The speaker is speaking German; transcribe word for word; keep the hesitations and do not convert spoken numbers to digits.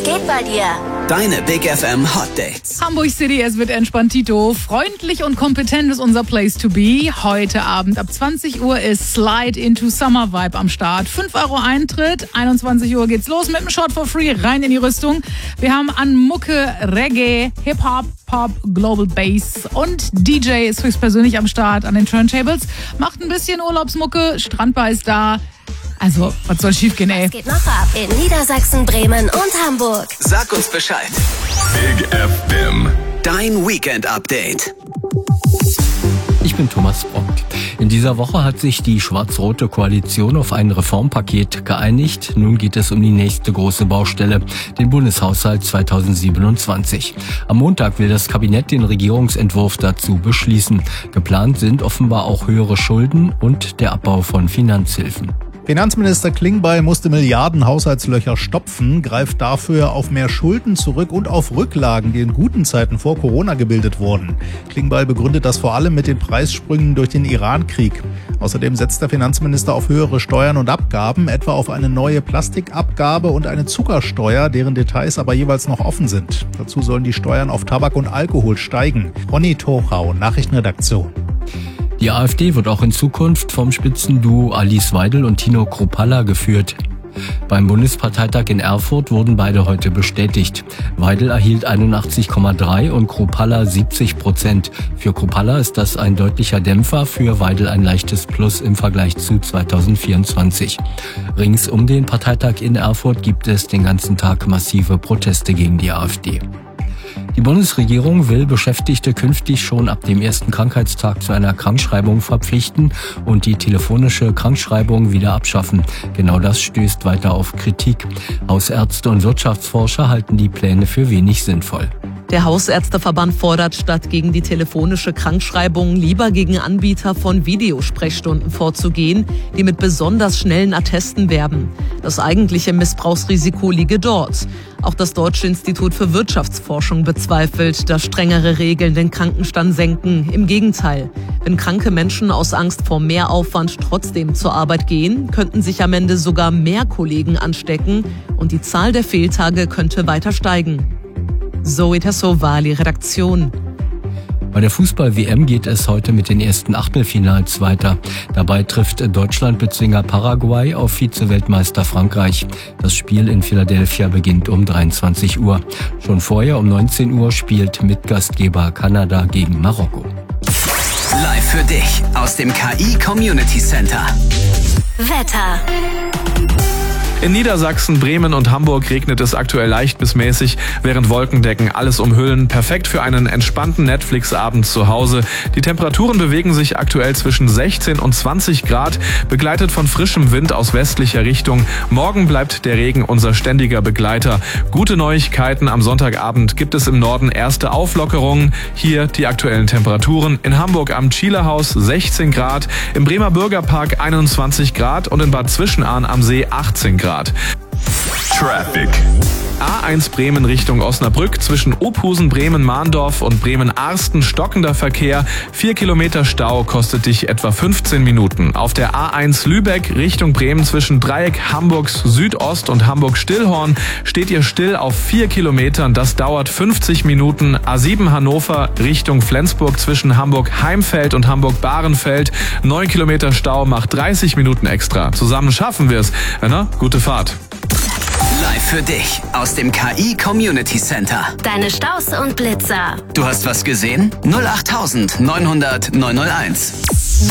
geht bei dir? Deine Big F M Hot Dates. Hamburg City, es wird entspannt, Tito. Freundlich und kompetent ist unser Place to be. Heute Abend ab zwanzig Uhr ist Slide into Summer Vibe am Start. fünf Euro Eintritt, einundzwanzig Uhr geht's los mit dem Shot for Free, rein in die Rüstung. Wir haben an Mucke, Reggae, Hip-Hop, Pop, Global Bass und D J ist höchstpersönlich am Start an den Turntables. Macht ein bisschen Urlaubsmucke, Strandbar ist da. Also, was soll schiefgehen, ey? Was geht noch ab in Niedersachsen, Bremen und Hamburg? Sag uns Bescheid. Big F M. Dein Weekend-Update. Ich bin Thomas Brock. In dieser Woche hat sich die schwarz-rote Koalition auf ein Reformpaket geeinigt. Nun geht es um die nächste große Baustelle, den Bundeshaushalt zweitausendsiebenundzwanzig. Am Montag will das Kabinett den Regierungsentwurf dazu beschließen. Geplant sind offenbar auch höhere Schulden und der Abbau von Finanzhilfen. Finanzminister Klingbeil musste Milliarden Haushaltslöcher stopfen, greift dafür auf mehr Schulden zurück und auf Rücklagen, die in guten Zeiten vor Corona gebildet wurden. Klingbeil begründet das vor allem mit den Preissprüngen durch den Iran-Krieg. Außerdem setzt der Finanzminister auf höhere Steuern und Abgaben, etwa auf eine neue Plastikabgabe und eine Zuckersteuer, deren Details aber jeweils noch offen sind. Dazu sollen die Steuern auf Tabak und Alkohol steigen. Ronny Torau, Nachrichtenredaktion. Die AfD wird auch in Zukunft vom Spitzenduo Alice Weidel und Tino Kruppalla geführt. Beim Bundesparteitag in Erfurt wurden beide heute bestätigt. Weidel erhielt einundachtzig Komma drei und Kruppalla siebzig Prozent. Für Kruppalla ist das ein deutlicher Dämpfer, für Weidel ein leichtes Plus im Vergleich zu zweitausendvierundzwanzig. Rings um den Parteitag in Erfurt gibt es den ganzen Tag massive Proteste gegen die AfD. Die Bundesregierung will Beschäftigte künftig schon ab dem ersten Krankheitstag zu einer Krankschreibung verpflichten und die telefonische Krankschreibung wieder abschaffen. Genau das stößt weiter auf Kritik. Hausärzte und Wirtschaftsforscher halten die Pläne für wenig sinnvoll. Der Hausärzteverband fordert, statt gegen die telefonische Krankschreibung lieber gegen Anbieter von Videosprechstunden vorzugehen, die mit besonders schnellen Attesten werben. Das eigentliche Missbrauchsrisiko liege dort. Auch das Deutsche Institut für Wirtschaftsforschung bezweifelt, dass strengere Regeln den Krankenstand senken. Im Gegenteil, wenn kranke Menschen aus Angst vor Mehraufwand trotzdem zur Arbeit gehen, könnten sich am Ende sogar mehr Kollegen anstecken und die Zahl der Fehltage könnte weiter steigen. Zoe Tassovali, Redaktion. Bei der Fußball-W M geht es heute mit den ersten Achtelfinals weiter. Dabei trifft Deutschland-Bezwinger Paraguay auf Vize-Weltmeister Frankreich. Das Spiel in Philadelphia beginnt um dreiundzwanzig Uhr. Schon vorher um neunzehn Uhr spielt Mitgastgeber Kanada gegen Marokko. Live für dich aus dem K I Community Center. Wetter. In Niedersachsen, Bremen und Hamburg regnet es aktuell leicht bis mäßig, während Wolkendecken alles umhüllen. Perfekt für einen entspannten Netflix-Abend zu Hause. Die Temperaturen bewegen sich aktuell zwischen sechzehn und zwanzig Grad, begleitet von frischem Wind aus westlicher Richtung. Morgen bleibt der Regen unser ständiger Begleiter. Gute Neuigkeiten, am Sonntagabend gibt es im Norden erste Auflockerungen. Hier die aktuellen Temperaturen. In Hamburg am Chielerhaus sechzehn Grad, im Bremer Bürgerpark einundzwanzig Grad und in Bad Zwischenahn am See achtzehn Grad. Traffic. A eins Bremen Richtung Osnabrück, zwischen Ophusen, Bremen-Mahndorf und Bremen-Arsten stockender Verkehr. Vier Kilometer Stau kostet dich etwa fünfzehn Minuten. Auf der A eins Lübeck Richtung Bremen zwischen Dreieck Hamburgs Südost und Hamburg-Stillhorn steht ihr still auf vier Kilometern. Das dauert fünfzig Minuten. A sieben Hannover Richtung Flensburg zwischen Hamburg-Heimfeld und Hamburg-Bahrenfeld. neun Kilometer Stau macht dreißig Minuten extra. Zusammen schaffen wir es. Na, gute Fahrt. Live für dich aus dem K I Community Center. Deine Staus und Blitzer. Du hast was gesehen? null acht neunhundert neunhunderteins.